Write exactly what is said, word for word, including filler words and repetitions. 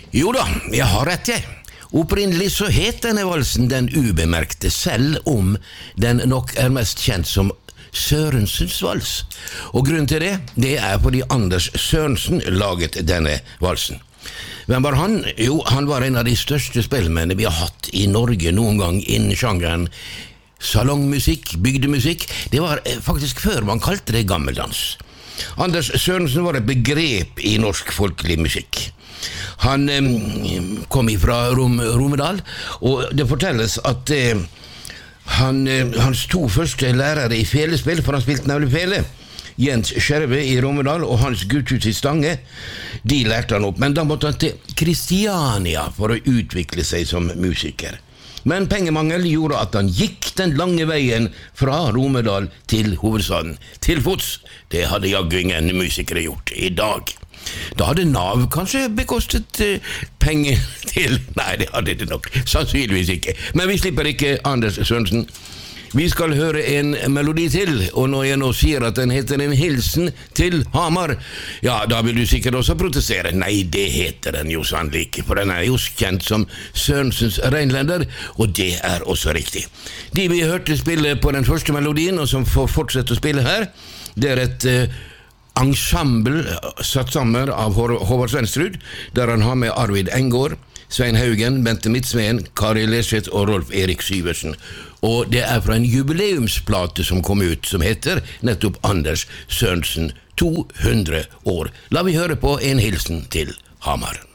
Jo da, jeg har rett jeg. Opprinnelig så het denne valsen Den ubemerkte, selv om den nok er mest kjent som Sørensens vals. Og grunnen til det, det er fordi Anders Sørensen laget denne valsen. Hvem var han? Jo, han var en av de største spillmennene vi har hatt i Norge noen gang innen sjangeren salongmusikk, bygdemusikk. Det var faktisk før man kalte det gammeldans. Anders Sørensen var et begrep i norsk folkelig musikk. Han eh, kom ifra Rom, Romedal, og det fortelles at eh, han, eh, hans to første lærere i felespill, for han spilte nemlig fele, Jens Skjerve i Romedal og Hans Gutthus i Stange, de lærte han opp, men da måtte han til Kristiania for å utvikle seg som musiker. Men pengemangel gjorde at han gikk den lange veien fra Romedal til hovedstaden, til fots. Det hadde jaggu ingen musikere gjort i dag. Da hadde Nav kanskje bekostet eh, penger til... Nei, det hadde det nok sannsynligvis ikke. Men vi slipper ikke Anders Sørensen. Vi skal høre en melodi til, og når jeg nå sier at den heter En hilsen til Hamar, ja, da vil du sikkert også protestere. Nei, det heter den jo sannelig ikke, for den er jo kjent som Sørensens Reinlender, og det er også riktig. De vi hørte spille på den første melodien, og som får fortsette å spille her, det er et uh, ensemble satt sammen av Håvard Svenstrud, der han har med Arvid Engård, Svein Haugen, Bente Midtsveen, Kari Leseth og Rolf Erik Syversen. Og det er fra en jubileumsplate som kom ut, som heter nettopp Anders Sørensen to hundre år. La vi høre på En hilsen til Hamar.